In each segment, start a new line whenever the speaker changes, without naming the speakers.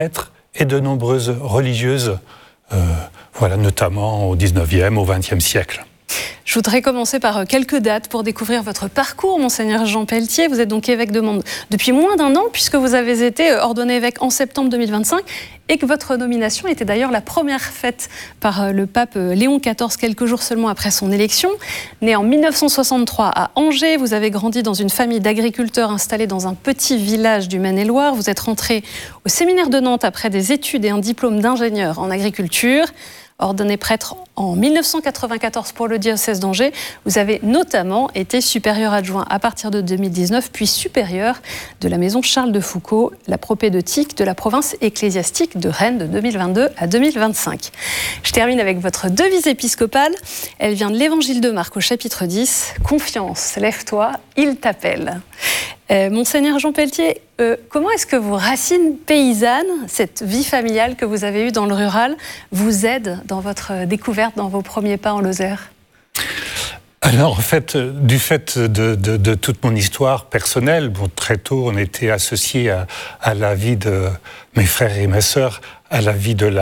prêtres et de nombreuses religieuses, notamment au 19e, au 20e siècle.
Je voudrais commencer par quelques dates pour découvrir votre parcours, Monseigneur Jean Pelletier. Vous êtes donc évêque de Mende depuis moins d'1 an, puisque vous avez été ordonné évêque en septembre 2025 et que votre nomination était d'ailleurs la première faite par le pape Léon XIV, quelques jours seulement après son élection. Né en 1963 à Angers, vous avez grandi dans une famille d'agriculteurs installés dans un petit village du Maine-et-Loire. Vous êtes rentré au séminaire de Nantes après des études et un diplôme d'ingénieur en agriculture. Ordonné prêtre en 1994 pour le diocèse d'Angers, vous avez notamment été supérieur adjoint à partir de 2019, puis supérieur de la maison Charles de Foucauld, la propédeutique de la province ecclésiastique de Rennes de 2022 à 2025. Je termine avec votre devise épiscopale. Elle vient de l'Évangile de Marc au chapitre 10. « Confiance, lève-toi, il t'appelle ». Monseigneur Jean Pelletier, comment est-ce que vos racines paysannes, cette vie familiale que vous avez eue dans le rural, vous aident dans votre découverte, dans vos premiers pas en Lozère ?
Alors, en fait, du fait de toute mon histoire personnelle, très tôt, on était associés à la vie de mes frères et mes sœurs, à la vie de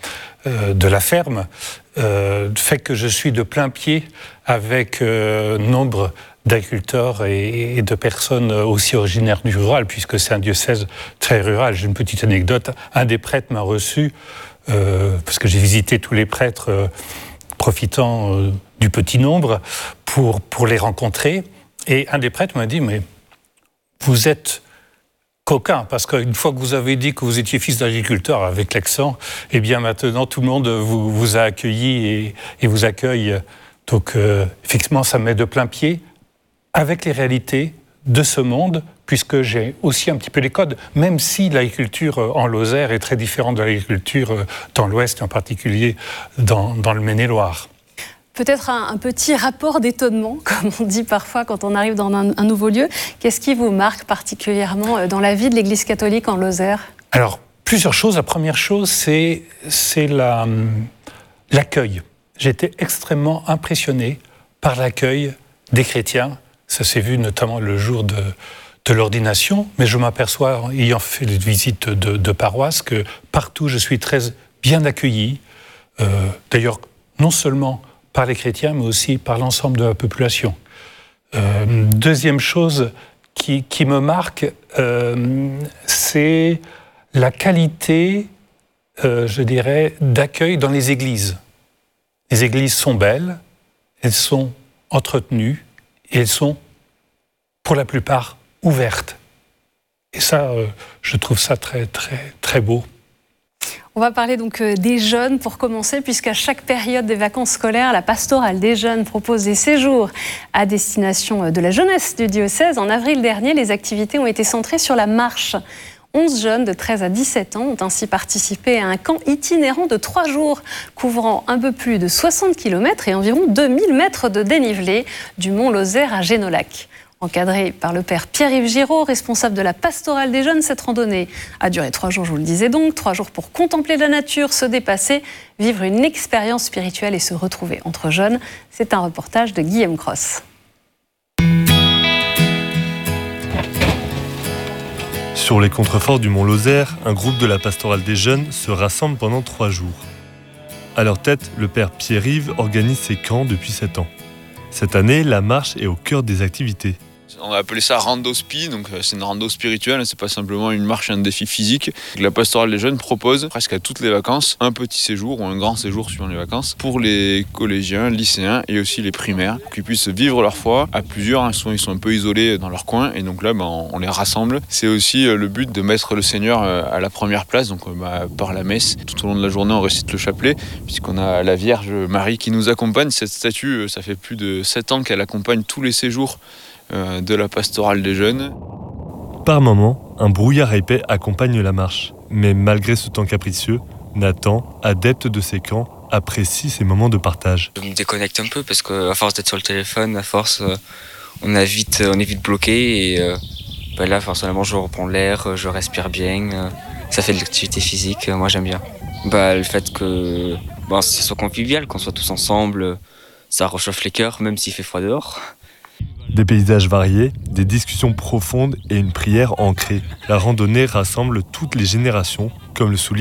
la ferme, fait que je suis de plein pied avec nombre d'agriculteurs et de personnes aussi originaires du rural, puisque c'est un diocèse très rural. J'ai une petite anecdote. Un des prêtres m'a reçu, parce que j'ai visité tous les prêtres profitant du petit nombre, pour les rencontrer. Et un des prêtres m'a dit, mais vous êtes coquin, parce qu'une fois que vous avez dit que vous étiez fils d'agriculteur avec l'accent, eh bien maintenant tout le monde vous a accueilli et vous accueille. Donc effectivement, ça me met de plein pied avec les réalités de ce monde, puisque j'ai aussi un petit peu les codes, même si l'agriculture en Lozère est très différente de l'agriculture dans l'Ouest, en particulier dans le Maine-et-Loire.
Peut-être un petit rapport d'étonnement, comme on dit parfois quand on arrive dans un nouveau lieu. Qu'est-ce qui vous marque particulièrement dans la vie de l'Église catholique en Lozère ?
Alors, plusieurs choses. La première chose, c'est l'accueil. J'ai été extrêmement impressionné par l'accueil des chrétiens. Ça s'est vu notamment le jour de l'ordination, mais je m'aperçois, ayant fait des visites de paroisse, que partout je suis très bien accueilli. D'ailleurs, non seulement par les chrétiens, mais aussi par l'ensemble de la population. Deuxième chose qui me marque, c'est la qualité, je dirais, d'accueil dans les églises. Les églises sont belles, elles sont entretenues, et elles sont, pour la plupart, ouvertes. Et ça, je trouve ça très, très, très beau.
On va parler donc des jeunes pour commencer, puisqu'à chaque période des vacances scolaires, la pastorale des jeunes propose des séjours à destination de la jeunesse du diocèse. En avril dernier, les activités ont été centrées sur la marche. 11 jeunes de 13 à 17 ans ont ainsi participé à un camp itinérant de 3 jours, couvrant un peu plus de 60 km et environ 2000 mètres de dénivelé du Mont Lozère à Génolac. Encadré par le père Pierre-Yves Giraud, responsable de la pastorale des jeunes, cette randonnée a duré 3 jours, je vous le disais donc, 3 jours pour contempler la nature, se dépasser, vivre une expérience spirituelle et se retrouver entre jeunes. C'est un reportage de Guillaume Cross.
Sur les contreforts du Mont Lozère, un groupe de la pastorale des jeunes se rassemble pendant 3 jours. À leur tête, le père Pierre-Yves organise ses camps depuis 7 ans. Cette année, la marche est au cœur des activités.
On a appelé ça rando-spi, donc c'est une rando spirituelle, c'est pas simplement une marche, un défi physique. La pastorale des jeunes propose presque à toutes les vacances un petit séjour ou un grand séjour suivant les vacances pour les collégiens, lycéens et aussi les primaires, pour qu'ils puissent vivre leur foi à plusieurs. Ils sont un peu isolés dans leur coin et donc là on les rassemble. C'est aussi le but de mettre le Seigneur à la première place, donc par la messe. Tout au long de la journée on récite le chapelet puisqu'on a la Vierge Marie qui nous accompagne. Cette statue, ça fait plus de 7 ans qu'elle accompagne tous les séjours de la pastorale des jeunes.
Par moments, un brouillard épais accompagne la marche. Mais malgré ce temps capricieux, Nathan, adepte de ces camps, apprécie ces moments de partage.
Je me déconnecte un peu parce qu'à force d'être sur le téléphone, à force, on est vite bloqué. Et là, personnellement, je reprends l'air, je respire bien. Ça fait de l'activité physique, moi j'aime bien. Le fait que ce soit convivial, qu'on soit tous ensemble, ça réchauffe les cœurs, même s'il fait froid dehors.
Des paysages variés, des discussions profondes et une prière ancrée. La randonnée rassemble toutes les générations comme le souligne